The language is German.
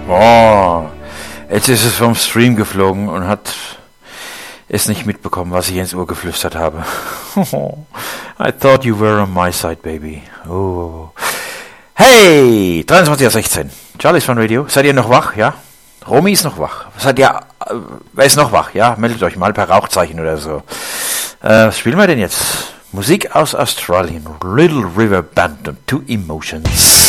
Oh, jetzt ist es vom Stream geflogen und hat es nicht mitbekommen, was ich ins Ohr geflüstert habe. I thought you were on my side, baby. Oh. Hey, 23:16 Charlie's Fun Radio. Seid ihr noch wach, ja? Romy ist noch wach. Wer ist noch wach, ja? Meldet euch mal per Rauchzeichen oder so. Was spielen wir denn jetzt? Musik aus Australien. Little River Band und Two Emotions.